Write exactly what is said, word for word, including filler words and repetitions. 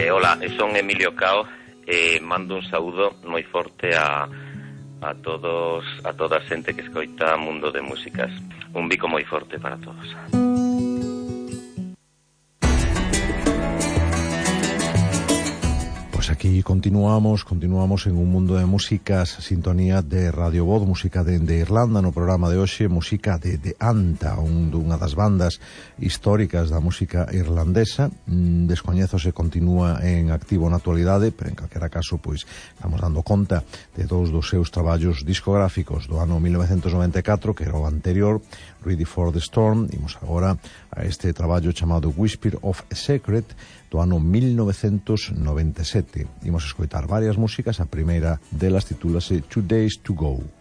Eh, hola, son Emilio Cao. Eh, mando un saúdo moi forte a a todos, a toda a xente que escoita Mundo de Músicas. Un bico moi forte para todos. Pues aquí continuamos, continuamos en un mundo de músicas, sintonía de Radio Voz, música de, de Irlanda, no programa de hoxe, música de, de Anta, un, dunha das bandas históricas da música irlandesa. Mm, descoñezo se continúa en activo na actualidade, pero en calquera caso, pois, estamos dando conta de dous dos seus traballos discográficos do ano mil novecentos noventa e catro, que era o anterior, Ready for the Storm. Imos agora a este traballo chamado Whisper of a Secret, do ano mil novecentos noventa e sete. Imos escoitar varias músicas, a primeira delas titúlase Two Days to Go.